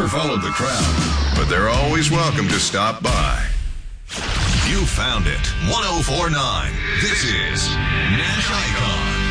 never followed the crowd, but they're always welcome to stop by. You found it. 104.9. This is Nash Icon.